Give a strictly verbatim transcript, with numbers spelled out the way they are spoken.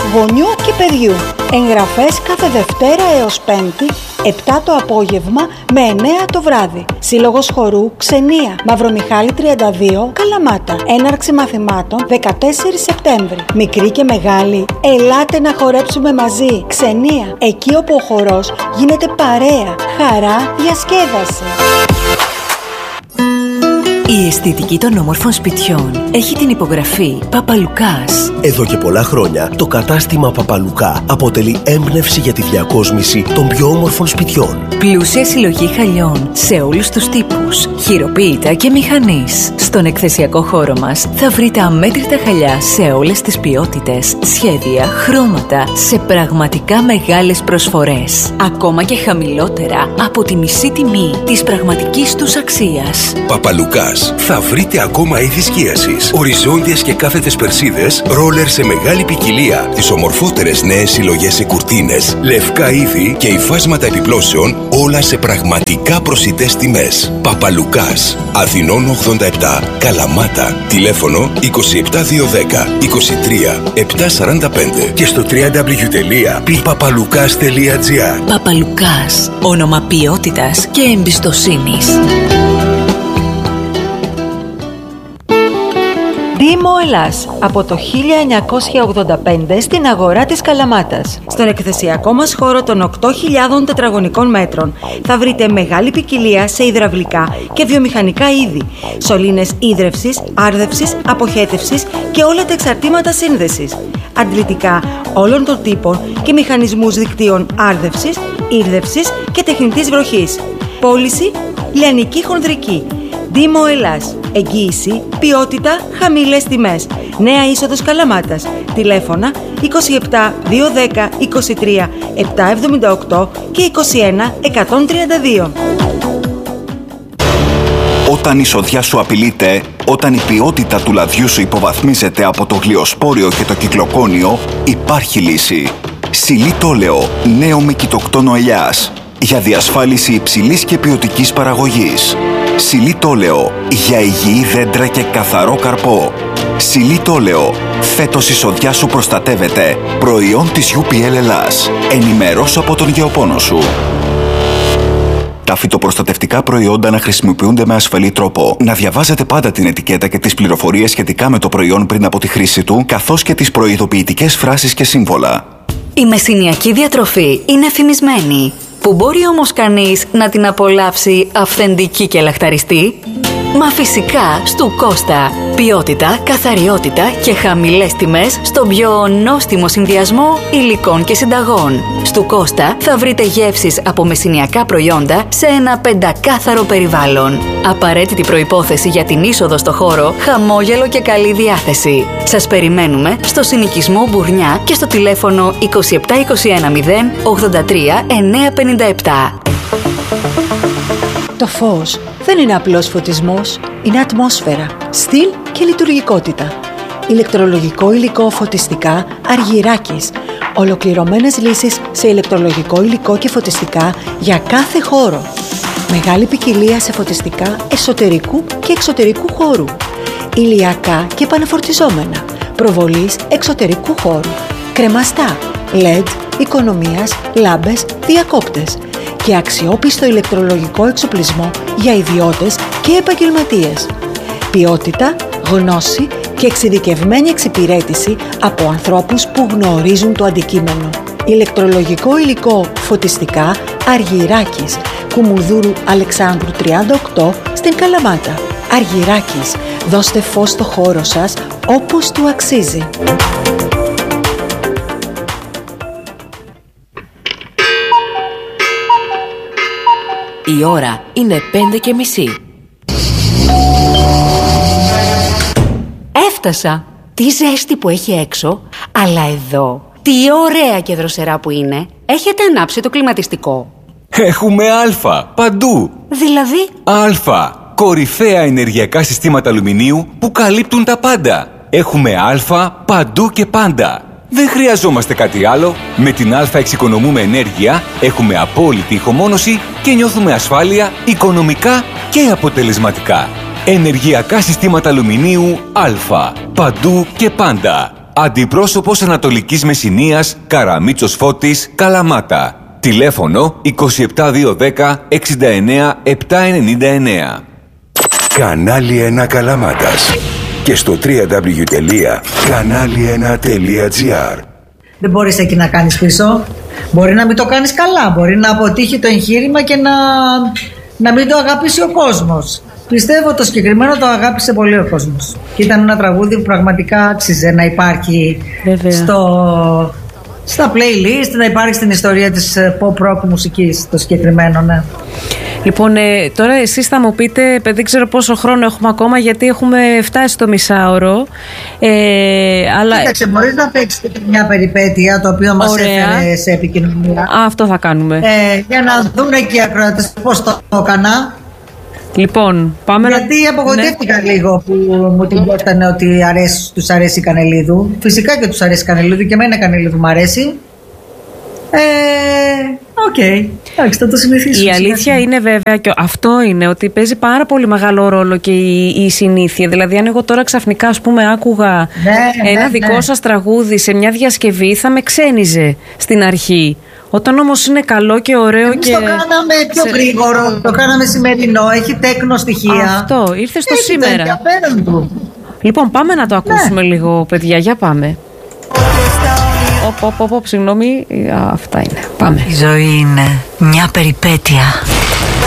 γονιού και παιδιού. Εγγραφές κάθε Δευτέρα έως Πέμπτη, επτά το απόγευμα με εννέα το βράδυ. Σύλλογος χορού Ξενία, Μαυρομιχάλη τριάντα δύο, Καλαμάτα. Έναρξη μαθημάτων δεκατέσσερις Σεπτέμβρη. Μικροί και μεγάλοι, ελάτε να χορέψουμε μαζί. Ξενία, εκεί όπου ο χορός γίνεται παρέα, χαρά, διασκέδαση. Η αισθητική των όμορφων σπιτιών έχει την υπογραφή Παπαλουκάς. Εδώ και πολλά χρόνια το κατάστημα Παπαλουκά αποτελεί έμπνευση για τη διακόσμηση των πιο όμορφων σπιτιών. Πλούσια συλλογή χαλιών σε όλους τους τύπους, χειροποίητα και μηχανής. Στον εκθεσιακό χώρο μας θα βρείτε αμέτρητα χαλιά σε όλες τις ποιότητες, σχέδια, χρώματα, σε πραγματικά μεγάλες προσφορές. Ακόμα και χαμηλότερα από τη μισή τιμή της πραγματικής τους αξίας. Παπαλουκάς. Θα βρείτε ακόμα είδη σκίασης, οριζόντιες και κάθετες περσίδες, ρόλερ σε μεγάλη ποικιλία, τις ομορφότερες νέες συλλογές σε κουρτίνες, λευκά είδη και υφάσματα επιπλώσεων, όλα σε πραγματικά προσιτές τιμές. Παπαλουκάς, Αθηνών ογδόντα επτά, Καλαμάτα, τηλέφωνο είκοσι επτά διακόσια δέκα είκοσι τρία επτακόσια σαράντα πέντε και στο double-u double-u double-u τελεία πι παπαλουκάς τελεία τζι άρ. Παπαλουκάς, όνομα ποιότητας και εμπιστοσύνης. Δήμο Ελλάς, από το χίλια εννιακόσια ογδόντα πέντε στην αγορά της Καλαμάτας. Στον εκθεσιακό μας χώρο των οκτώ χιλιάδων τετραγωνικών μέτρων θα βρείτε μεγάλη ποικιλία σε υδραυλικά και βιομηχανικά είδη, σωλήνες ίδρευσης, άρδευσης, αποχέτευσης και όλα τα εξαρτήματα σύνδεσης, αντλητικά όλων των τύπων και μηχανισμούς δικτύων άρδευσης, ήρδευσης και τεχνητής βροχής. Πώληση λιανική χονδρική. Δήμο Ελλάς. Εγγύηση, ποιότητα, χαμηλές τιμές. Νέα είσοδος Καλαμάτας. Τηλέφωνα είκοσι επτά διακόσια δέκα είκοσι τρία επτακόσια εβδομήντα οκτώ και είκοσι ένα εκατόν τριάντα δύο. Όταν η σοδιά σου απειλείται, όταν η ποιότητα του λαδιού σου υποβαθμίζεται από το γλυοσπόριο και το κυκλοκόνιο, υπάρχει λύση. Σιλί Τόλεο, νέο με κοιτοκτόνο ελιάς, για διασφάλιση υψηλής και ποιοτικής παραγωγής. Σιλί Τόλεο, για υγιή δέντρα και καθαρό καρπό. Σιλί Τόλεο, φέτος η σοδιά σου προστατεύεται. Προϊόν της γιου πι ελ Ελλάς. Ενημερώσου από τον γεωπόνο σου. Τα φυτοπροστατευτικά προϊόντα να χρησιμοποιούνται με ασφαλή τρόπο. Να διαβάζετε πάντα την ετικέτα και τις πληροφορίες σχετικά με το προϊόν πριν από τη χρήση του, καθώς και τις προειδοποιητικές φράσεις και σύμβολα. Η μεσηνιακή διατροφή είναι εφημισμένη. Που μπορεί όμως κανείς να την απολαύσει αυθεντική και λαχταριστή? Μα φυσικά στου Κώστα. Ποιότητα, καθαριότητα και χαμηλές τιμές στον πιο νόστιμο συνδυασμό υλικών και συνταγών. Στου Κώστα θα βρείτε γεύσεις από μεσηνιακά προϊόντα σε ένα πεντακάθαρο περιβάλλον. Απαραίτητη προϋπόθεση για την είσοδο στο χώρο, χαμόγελο και καλή διάθεση. Σας περιμένουμε στο συνοικισμό Μπουρνιά και στο τηλέφωνο είκοσι επτά είκοσι ένα μηδέν ογδόντα τρία εννιακόσια πενήντα επτά. Το φως δεν είναι απλός φωτισμός, είναι ατμόσφαιρα, στυλ και λειτουργικότητα. Ηλεκτρολογικό υλικό φωτιστικά Αργυράκης. Ολοκληρωμένες λύσεις σε ηλεκτρολογικό υλικό και φωτιστικά για κάθε χώρο. Μεγάλη ποικιλία σε φωτιστικά εσωτερικού και εξωτερικού χώρου. Ηλιακά και επαναφορτιζόμενα. Προβολής εξωτερικού χώρου. Κρεμαστά, ελ ι ντι, οικονομίας, λάμπες, διακόπτες. Και αξιόπιστο ηλεκτρολογικό εξοπλισμό για ιδιώτες και επαγγελματίες. Ποιότητα, γνώση και εξειδικευμένη εξυπηρέτηση από ανθρώπους που γνωρίζουν το αντικείμενο. Ηλεκτρολογικό υλικό φωτιστικά Αργυράκης, Κουμουνδούρου Αλεξάνδρου τριάντα οκτώ στην Καλαμάτα. Αργυράκης, δώστε φως στο χώρο σας όπως του αξίζει. Η ώρα είναι πέντε και μισή. Έφτασα! Τι ζέστη που έχει έξω, αλλά εδώ, τι ωραία και δροσερά που είναι. Έχετε ανάψει το κλιματιστικό? Έχουμε Α παντού. Δηλαδή? Α, κορυφαία ενεργειακά συστήματα αλουμινίου που καλύπτουν τα πάντα. Έχουμε Α παντού και πάντα. Δεν χρειαζόμαστε κάτι άλλο. Με την Α εξοικονομούμε ενέργεια, έχουμε απόλυτη ηχομόνωση και νιώθουμε ασφάλεια οικονομικά και αποτελεσματικά. Ενεργειακά συστήματα αλουμινίου Α. Παντού και πάντα. Αντιπρόσωπος Ανατολικής Μεσσηνίας, Καραμίτσος Φώτης, Καλαμάτα. Τηλέφωνο είκοσι επτά δύο δέκα εξήντα εννέα επτακόσια ενενήντα εννέα. Κανάλι ένα Καλαμάτας. Και στο double-u double-u double-u τελεία κανάλι ένα τελεία τζι άρ. Δεν μπορείς εκεί να κάνεις πίσω. Μπορεί να μην το κάνεις καλά. Μπορεί να αποτύχει το εγχείρημα και να, να μην το αγαπήσει ο κόσμος. Πιστεύω το συγκεκριμένο το αγάπησε πολύ ο κόσμος. Και ήταν ένα τραγούδι που πραγματικά άξιζε να υπάρχει στο, στα playlist, να υπάρχει στην ιστορία της pop rock μουσικής το συγκεκριμένο, ναι. Λοιπόν, ε, τώρα εσείς θα μου πείτε, δεν ξέρω πόσο χρόνο έχουμε ακόμα, γιατί έχουμε φτάσει στο μισάωρο. Ε, αλλά... Κοίταξε, μπορείς να παίξεις μια περιπέτεια το οποίο μας έφερε σε επικοινωνία. Α, αυτό θα κάνουμε. Ε, για να δουν και οι ακροατές πώς το έκανα. Λοιπόν, πάμε. Γιατί να... απογοητεύτηκα ναι. λίγο που μου την πόρτανε ότι αρέσει, τους αρέσει η Κανελίδου. Φυσικά και τους αρέσει η Κανελίδου και εμένα η Κανελίδου μου αρέσει. Ε, οκ, okay. Εντάξει, θα το συνηθίσω. Η αλήθεια είναι βέβαια, και αυτό είναι, ότι παίζει πάρα πολύ μεγάλο ρόλο και η, η συνήθεια. Δηλαδή, αν εγώ τώρα ξαφνικά, ας πούμε, άκουγα ναι, ένα ναι, δικό ναι. σας τραγούδι σε μια διασκευή, θα με ξένιζε στην αρχή. Όταν όμως είναι καλό και ωραίο. Εμείς και... το κάναμε πιο σε... γρήγορο, το κάναμε σημερινό, έχει τέκνο στοιχεία. Αυτό, ήρθε στο έχει σήμερα. Το του. Λοιπόν, πάμε να το ακούσουμε ναι. λίγο, παιδιά, για πάμε. Οπ, οπ, οπ, συγγνώμη, αυτά είναι. Πάμε. Η ζωή είναι μια περιπέτεια.